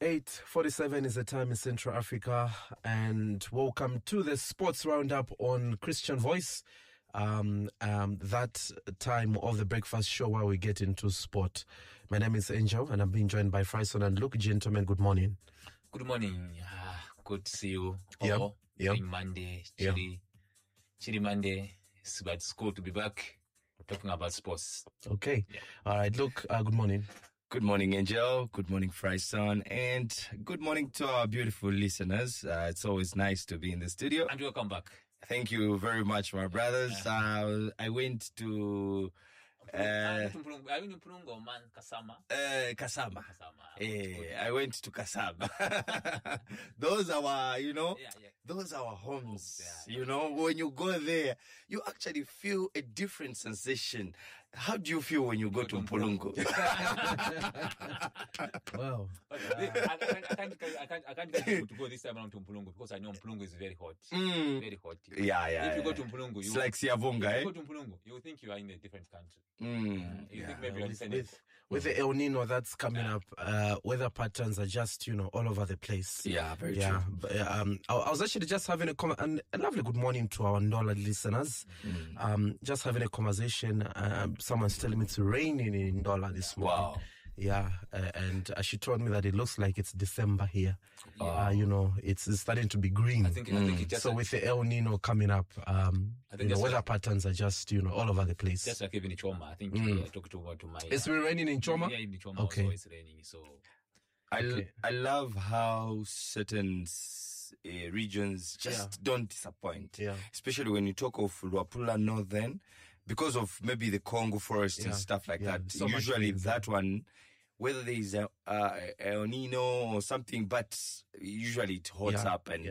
8:47 is the time in Central Africa, and welcome to the Sports Roundup on Christian Voice. That time of the breakfast show where we get into sport. My name is Angel, and I'm being joined by Fryson and Luke. Gentlemen, good morning. Good morning. Good to see you. Yeah. Monday, chilly Monday. It's cool to be back talking about sports. Okay. Yeah. All right, Luke, good morning. Good morning, Angel. Good morning, Fryson. And good morning to our beautiful listeners. It's always nice to be in the studio. And welcome back. Thank you very much, my brothers. I went to... Kasama. I went to Kasama. Those are our, those are our homes. When you go there, you actually feel a different sensation. How do you feel when you go to Mpulungu? Wow. I can't get you to go this time around to Mpulungu because I know Mpulungu is very hot. Very hot. Yeah. If you go to Mpulungu, it's like Siavonga, if you go to Mpulungu, you think you are in a different country. You think maybe you're with the El Nino that's coming up, weather patterns are just, all over the place. Yeah, very true. But, I was actually just having a lovely good morning to our Ndola listeners. Just having a conversation. Someone's telling me it's raining in Ndola this morning. Wow. Yeah, and she told me that it looks like it's December here. It's starting to be green. I think it just so with the El Nino coming up, weather patterns are just, all over the place. Just like even in Choma. I think I talked to my... It's been raining in Choma? Yeah, in Choma okay. Also it's raining, so... I love how certain regions just don't disappoint. Yeah. Especially when you talk of Luapula Northern, because of maybe the Congo forest and stuff like that. So usually that one, whether there is a El Nino or something, but usually it holds up and